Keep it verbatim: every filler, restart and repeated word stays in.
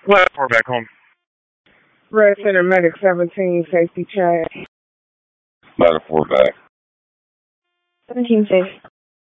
Last four back home. Red Center Medic seventeen, safety check. Ladder four back. seventeen safe.